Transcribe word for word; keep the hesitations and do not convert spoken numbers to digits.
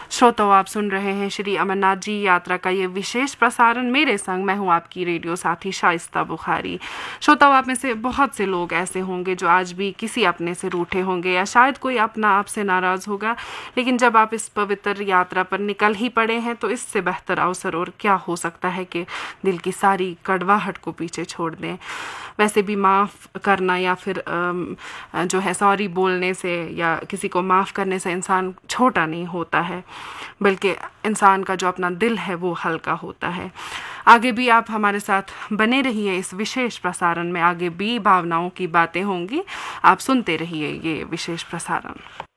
श्रोताओं, आप सुन रहे हैं श्री अमरनाथ जी यात्रा का ये विशेष प्रसारण मेरे संग। मैं हूं आपकी रेडियो साथी शाइस्ता बुखारी। श्रोताओं, आप में से बहुत से लोग ऐसे होंगे जो आज भी किसी अपने से रूठे होंगे या शायद कोई अपना आपसे नाराज़ होगा, लेकिन जब आप इस पवित्र यात्रा पर निकल ही पड़े हैं तो इससे बेहतर अवसर और क्या हो सकता है कि दिल की सारी कड़वाहट को पीछे छोड़ दें। वैसे भी माफ़ करना या फिर जो है सॉरी बोलने से या किसी को माफ़ करने से इंसान छोटा नहीं होता है, बल्कि इंसान का जो अपना दिल है वो हल्का होता है। आगे भी आप हमारे साथ बने रहिए इस विशेष प्रसारण में। आगे भी भावनाओं की बातें होंगी, आप सुनते रहिए ये विशेष प्रसारण।